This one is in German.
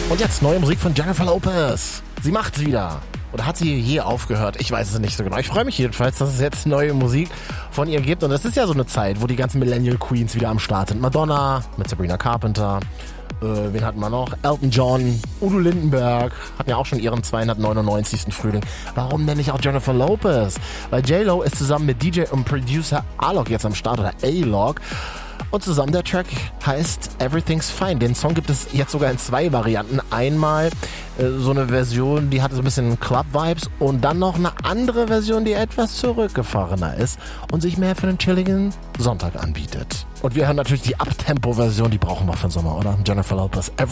Und jetzt neue Musik von Jennifer Lopez. Sie macht's wieder. Oder hat sie je aufgehört? Ich weiß es nicht so genau. Ich freue mich jedenfalls, dass es jetzt neue Musik von ihr gibt. Und es ist ja so eine Zeit, wo die ganzen Millennial Queens wieder am Start sind. Madonna mit Sabrina Carpenter. Wen hatten wir noch? Elton John, Udo Lindenberg, hatten ja auch schon ihren 299. Frühling. Warum denn nicht auch Jennifer Lopez? Weil J-Lo ist zusammen mit DJ und Producer Alok jetzt am Start, oder A-Log. Und zusammen der Track heißt Everything's Fine. Den Song gibt es jetzt sogar in 2 Varianten. Einmal so eine Version, die hatte so ein bisschen Club-Vibes, und dann noch eine andere Version, die etwas zurückgefahrener ist und sich mehr für einen chilligen Sonntag anbietet. Und wir hören natürlich die Uptempo-Version, die brauchen wir für den Sommer, oder? Jennifer Lopez.